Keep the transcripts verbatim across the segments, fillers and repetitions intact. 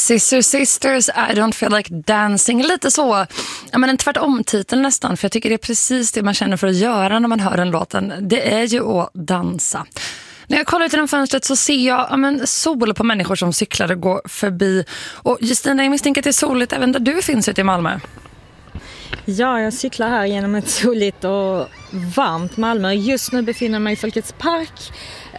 Sister Sisters, I don't feel like dancing. Lite så, ja, men en tvärtom-titel nästan. För jag tycker det är precis det man känner för att göra när man hör den låten. Det är ju att dansa. När jag kollar ut genom fönstret så ser jag ja, men, sol på människor som cyklar och går förbi. Och Justina, jag misstänker att det är soligt även där du finns ute i Malmö. Ja, jag cyklar här genom ett soligt och varmt Malmö. Just nu befinner jag mig i Folkets park.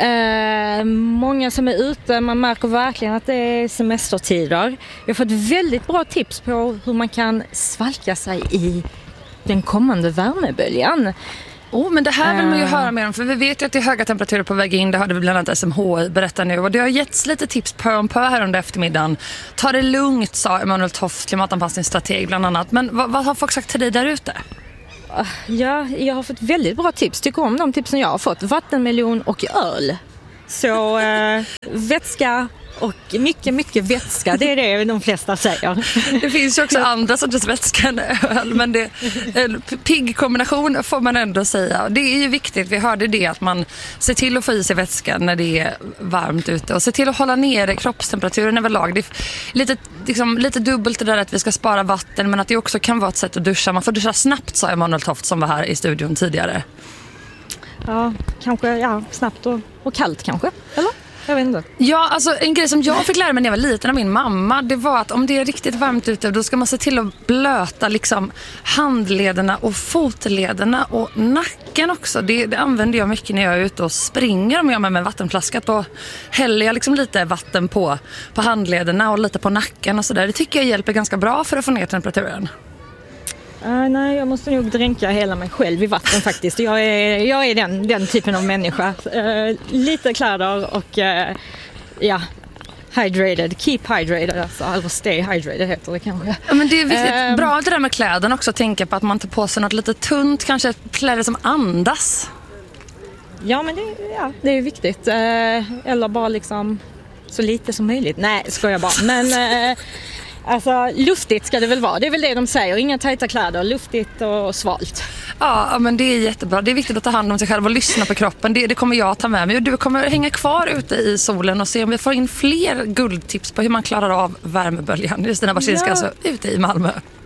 Eh, många som är ute, man märker verkligen att det är semestertider. Jag har fått väldigt bra tips på hur man kan svalka sig i den kommande värmeböljan. Oh, men det här vill man ju uh. höra mer om, för vi vet ju att det är höga temperaturer på väg in. Det hade vi bland annat S M H I berättat nu. Och det har getts lite tips på om på här under eftermiddagen. Ta det lugnt, sa Emanuel Toft, klimatanpassningsstrateg bland annat. Men vad, vad har folk sagt till dig där ute? Uh, ja, jag har fått väldigt bra tips. Tycker om de tipsen jag har fått. Vattenmelon och öl. Så uh, vätska och mycket, mycket vätska. Det är det de flesta säger. Det finns ju också andra sorters vätska än öl. Men det, en pigg kombination får man ändå säga. Det är ju viktigt, vi hörde det, att man ser till att få i sig vätska när det är varmt ute. Och se till att hålla nere kroppstemperaturen överlag. Det är lite, liksom, lite dubbelt det där att vi ska spara vatten. Men att det också kan vara ett sätt att duscha. Man får duscha snabbt, sa Emanuel Toft som var här i studion tidigare. Ja, kanske ja, snabbt och, och kallt kanske, eller? Jag vet inte. Ja, alltså en grej som jag fick lära mig när jag var liten av min mamma, det var att om det är riktigt varmt ute, då ska man se till att blöta liksom handlederna och fotlederna och nacken också. Det, det använder jag mycket när jag är ute och springer. Om jag har med mig vattenflaskat, då häller jag liksom lite vatten på, på handlederna och lite på nacken och sådär. Det tycker jag hjälper ganska bra för att få ner temperaturen. Uh, nej, jag måste nog dränka hela mig själv i vatten faktiskt. Jag är, jag är den, den typen av människa. Uh, lite kläder och uh, ja, hydrated. Keep hydrated, alltså. Eller stay hydrated heter det kanske. Ja, men det är viktigt. Uh, bra det där med kläderna också. Tänka på att man tar på sig något lite tunt, kanske kläder som andas. Ja, men det, ja, det är viktigt. Uh, eller bara liksom så lite som möjligt. Nej, ska jag bara. Men... Uh, Alltså luftigt ska det väl vara, det är väl det de säger, inga tajta kläder, luftigt och svalt. Ja, men det är jättebra, det är viktigt att ta hand om sig själv och lyssna på kroppen, det, det kommer jag ta med mig. Och du kommer hänga kvar ute i solen och se om vi får in fler guldtips på hur man klarar av värmeböljan. Justina Barsinska, ja. Alltså ute i Malmö.